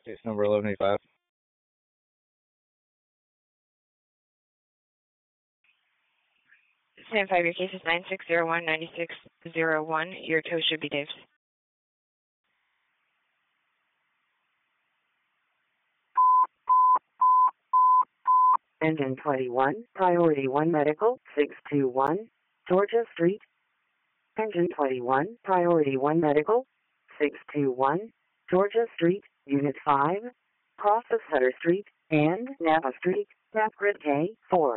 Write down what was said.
Case number 1185. Stand 5, your case is 9601-9601. Your tow should be Dave's. Engine 21, Priority 1 Medical, 621, Georgia Street. Engine 21, Priority 1 Medical, 621, Georgia Street, Unit 5, cross of Sutter Street and Napa Street, map grid K4.